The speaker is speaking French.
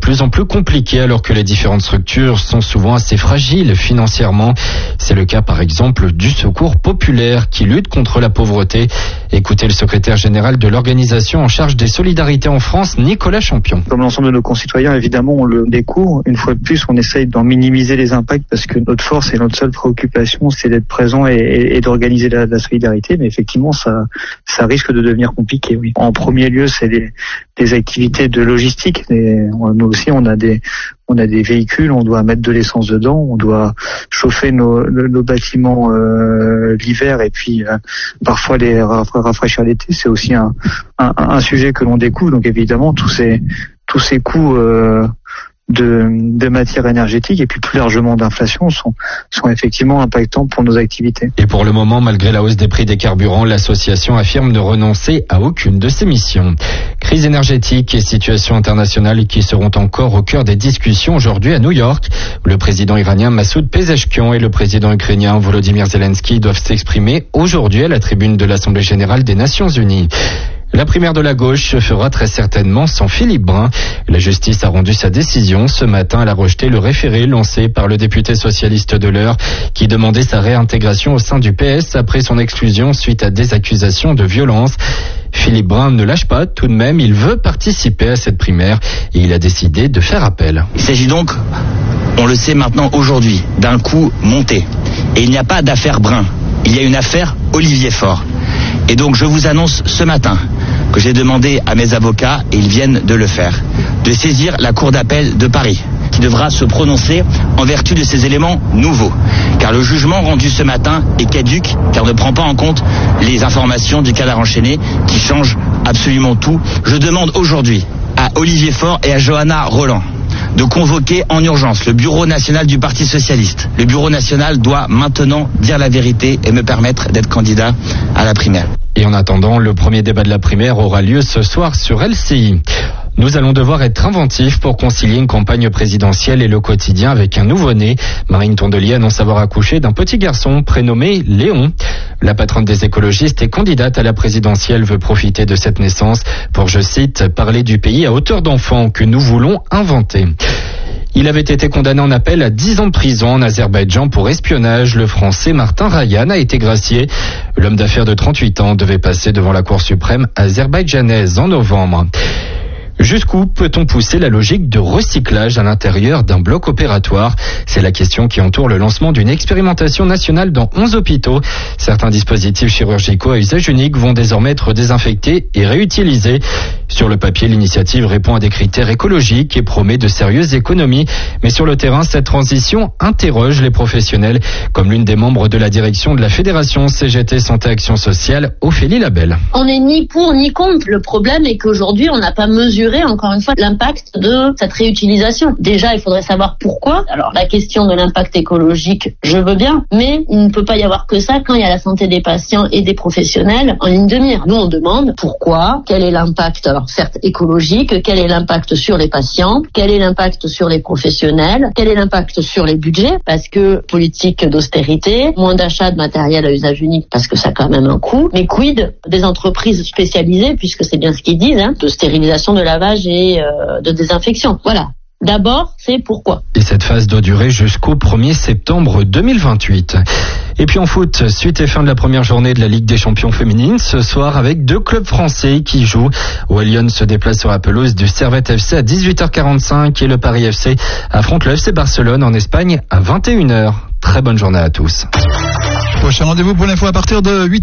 plus en plus compliqué alors que les différentes structures sont souvent assez fragiles financièrement. C'est le cas par exemple du Secours populaire qui lutte contre la pauvreté. Écoutez le secrétaire général de l'organisation en charge des solidarités en France, Nicolas Champion. Comme l'ensemble de nos concitoyens, évidemment, on le découvre. Une fois de plus, on essaye d'en minimiser les impacts parce que notre force et notre seule préoccupation, c'est d'être présent et d'organiser la solidarité. Mais effectivement, ça risque de devenir compliqué, oui. En premier lieu, c'est des activités de logistique. Nous aussi, on a des véhicules, on doit mettre de l'essence dedans, on doit chauffer nos bâtiments l'hiver et puis parfois les rafraîchir l'été. C'est aussi un sujet que l'on découvre. Donc évidemment, tous ces coûts de matières énergétiques et puis plus largement d'inflation sont effectivement impactants pour nos activités. Et pour le moment, malgré la hausse des prix des carburants, l'association affirme ne renoncer à aucune de ses missions. Crise énergétique et situation internationale qui seront encore au cœur des discussions aujourd'hui à New York. Le président iranien Massoud Pezeshkian et le président ukrainien Volodymyr Zelensky doivent s'exprimer aujourd'hui à la tribune de l'Assemblée générale des Nations unies. La primaire de la gauche se fera très certainement sans Philippe Brun. La justice a rendu sa décision. Ce matin, elle a rejeté le référé lancé par le député socialiste de l'Eure qui demandait sa réintégration au sein du PS après son exclusion suite à des accusations de violence. Philippe Brun ne lâche pas tout de même. Il veut participer à cette primaire et il a décidé de faire appel. Il s'agit donc, on le sait maintenant aujourd'hui, d'un coup monté. Et il n'y a pas d'affaire Brun. Il y a une affaire Olivier Faure. Et donc je vous annonce ce matin que j'ai demandé à mes avocats, et ils viennent de le faire, de saisir la Cour d'appel de Paris, qui devra se prononcer en vertu de ces éléments nouveaux. Car le jugement rendu ce matin est caduc, car ne prend pas en compte les informations du cadre enchaîné, qui changent absolument tout. Je demande aujourd'hui à Olivier Faure et à Johanna Roland de convoquer en urgence le bureau national du Parti socialiste. Le bureau national doit maintenant dire la vérité et me permettre d'être candidat à la primaire. Et en attendant, le premier débat de la primaire aura lieu ce soir sur LCI. Nous allons devoir être inventifs pour concilier une campagne présidentielle et le quotidien avec un nouveau-né. Marine Tondelier annonce avoir accouché d'un petit garçon prénommé Léon. La patronne des écologistes et candidate à la présidentielle veut profiter de cette naissance pour, je cite, parler du pays à hauteur d'enfant que nous voulons inventer. Il avait été condamné en appel à 10 ans de prison en Azerbaïdjan pour espionnage. Le Français Martin Rayan a été gracié. L'homme d'affaires de 38 ans devait passer devant la Cour suprême azerbaïdjanaise en novembre. Jusqu'où peut-on pousser la logique de recyclage à l'intérieur d'un bloc opératoire? C'est la question qui entoure le lancement d'une expérimentation nationale dans 11 hôpitaux. Certains dispositifs chirurgicaux à usage unique vont désormais être désinfectés et réutilisés. Sur le papier, l'initiative répond à des critères écologiques et promet de sérieuses économies. Mais sur le terrain, cette transition interroge les professionnels, comme l'une des membres de la direction de la Fédération CGT Santé Action Sociale, Ophélie Labelle. On n'est ni pour ni contre. Le problème est qu'aujourd'hui, on n'a pas mesuré encore une fois l'impact de cette réutilisation. Déjà, il faudrait savoir pourquoi. Alors, la question de l'impact écologique, je veux bien, mais il ne peut pas y avoir que ça quand il y a la santé des patients et des professionnels en ligne de mire. Nous, on demande pourquoi, quel est l'impact, alors certes écologique, quel est l'impact sur les patients, quel est l'impact sur les professionnels, quel est l'impact sur les budgets, parce que politique d'austérité, moins d'achat de matériel à usage unique, parce que ça a quand même un coût, mais quid des entreprises spécialisées, puisque c'est bien ce qu'ils disent, de stérilisation de lavage et de désinfection. Voilà. D'abord, c'est pourquoi. Et cette phase doit durer jusqu'au 1er septembre 2028. Et puis en foot, suite et fin de la première journée de la Ligue des champions féminines, ce soir avec 2 clubs français qui jouent. Walion se déplace sur la pelouse du Servette FC à 18h45 et le Paris FC affronte le FC Barcelone en Espagne à 21h. Très bonne journée à tous. Prochain rendez-vous pour l'info à partir de 8h.